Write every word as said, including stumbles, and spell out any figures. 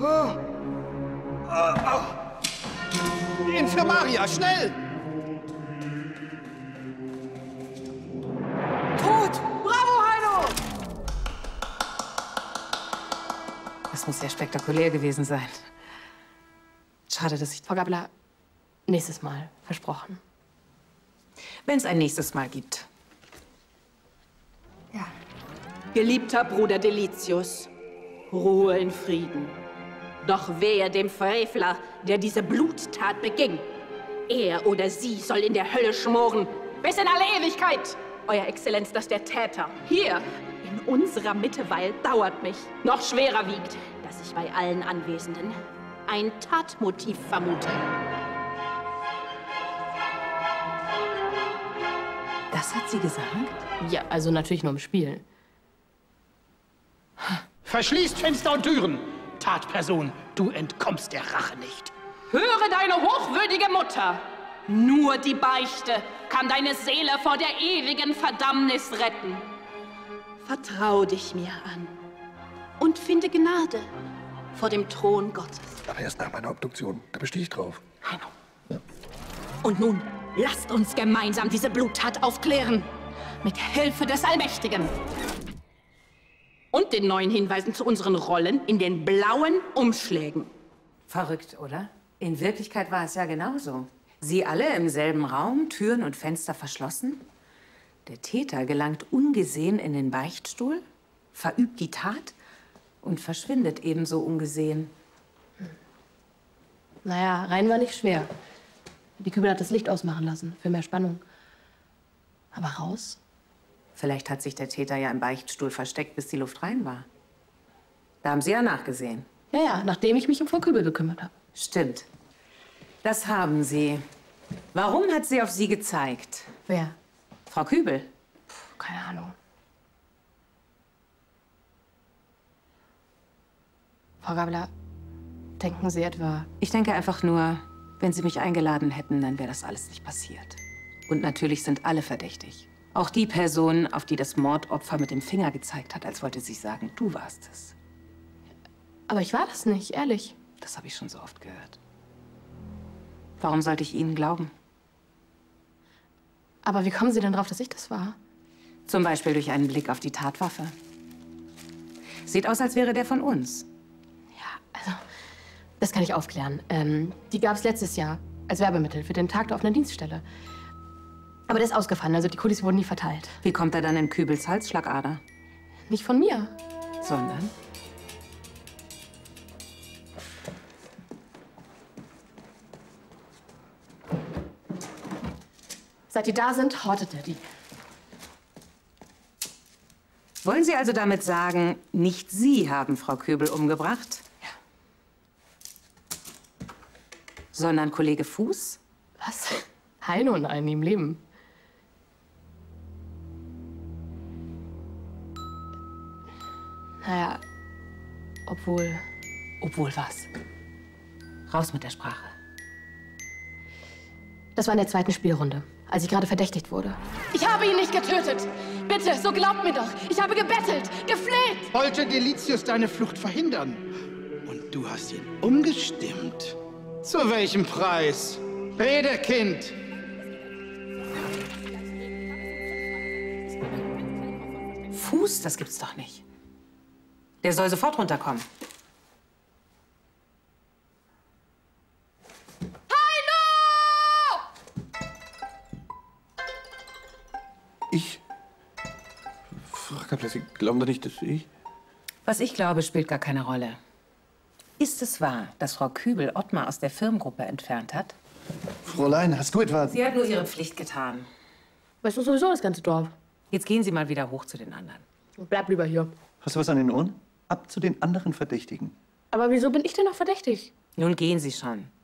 Oh. Oh. Oh. Die Infirmaria, schnell! Tot! Bravo, Heino! Das muss sehr spektakulär gewesen sein. Schade, dass ich... Frau Gabler, nächstes Mal. Versprochen. Wenn es ein nächstes Mal gibt. Ja. Geliebter Bruder Delitius, Ruhe in Frieden. Doch wehe dem Frevler, der diese Bluttat beging. Er oder sie soll in der Hölle schmoren, bis in alle Ewigkeit. Euer Exzellenz, dass der Täter hier in unserer Mitte weilt, dauert mich. Noch schwerer wiegt, dass ich bei allen Anwesenden ein Tatmotiv vermute. Das hat sie gesagt? Ja, also natürlich nur im Spiel. Verschließt Fenster und Türen! Tatperson, du entkommst der Rache nicht. Höre deine hochwürdige Mutter! Nur die Beichte kann deine Seele vor der ewigen Verdammnis retten. Vertrau dich mir an und finde Gnade vor dem Thron Gottes. Aber erst nach meiner Obduktion. Da bestehe ich drauf. Heino. Ja. Und nun lasst uns gemeinsam diese Bluttat aufklären. Mit Hilfe des Allmächtigen. Und den neuen Hinweisen zu unseren Rollen in den blauen Umschlägen. Verrückt, oder? In Wirklichkeit war es ja genauso. Sie alle im selben Raum, Türen und Fenster verschlossen. Der Täter gelangt ungesehen in den Beichtstuhl, verübt die Tat und verschwindet ebenso ungesehen. Hm. Naja, rein war nicht schwer. Die Kübel hat das Licht ausmachen lassen, für mehr Spannung. Aber raus? Vielleicht hat sich der Täter ja im Beichtstuhl versteckt, bis die Luft rein war. Da haben Sie ja nachgesehen. Ja, ja, nachdem ich mich um Frau Kübel gekümmert habe. Stimmt. Das haben Sie. Warum hat sie auf Sie gezeigt? Wer? Frau Kübel? Puh, keine Ahnung. Frau Gabler, denken Sie etwa... Ich denke einfach nur, wenn Sie mich eingeladen hätten, dann wäre das alles nicht passiert. Und natürlich sind alle verdächtig. Auch die Person, auf die das Mordopfer mit dem Finger gezeigt hat, als wollte sie sagen, du warst es. Aber ich war das nicht, ehrlich. Das habe ich schon so oft gehört. Warum sollte ich Ihnen glauben? Aber wie kommen Sie denn drauf, dass ich das war? Zum Beispiel durch einen Blick auf die Tatwaffe. Sieht aus, als wäre der von uns. Ja, also, das kann ich aufklären. Ähm, die gab es letztes Jahr als Werbemittel für den Tag der offenen Dienststelle. Aber der ist ausgefallen, also die Kulis wurden nie verteilt. Wie kommt er dann in Kübels Halsschlagader? Nicht von mir. Sondern? Seit die da sind, hortet er die. Wollen Sie also damit sagen, nicht Sie haben Frau Kübel umgebracht? Ja. Sondern Kollege Fuß? Was? Heino, nein, nie im Leben. Naja, obwohl... Obwohl was? Raus mit der Sprache. Das war in der zweiten Spielrunde, als ich gerade verdächtigt wurde. Ich habe ihn nicht getötet! Bitte, so glaubt mir doch! Ich habe gebettelt, gefleht! Wollte Delitius deine Flucht verhindern? Und du hast ihn umgestimmt? Zu welchem Preis? Rede, Kind! Fuß? Das gibt's doch nicht. Der soll sofort runterkommen. Heino! Ich? Frau Gabler, Sie glauben doch nicht, dass ich... Was ich glaube, spielt gar keine Rolle. Ist es wahr, dass Frau Kübel Ottmar aus der Firmengruppe entfernt hat? Fräulein, hast du etwa... Sie hat nur ihre Pflicht getan. Weißt du sowieso das ganze Dorf? Jetzt gehen Sie mal wieder hoch zu den anderen. Bleib lieber hier. Hast du was an den Ohren? Ab zu den anderen Verdächtigen. Aber wieso bin ich denn noch verdächtig? Nun gehen Sie schon.